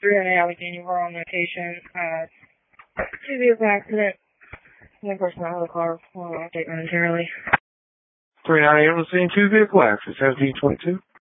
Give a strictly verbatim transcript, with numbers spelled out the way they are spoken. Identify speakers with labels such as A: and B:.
A: three hundred Allegheny, we're on location. Uh, two vehicle accident. One person out of the car. We'll update momentarily.
B: three ninety, I'm seeing two vehicle accidents. seventeen twenty-two.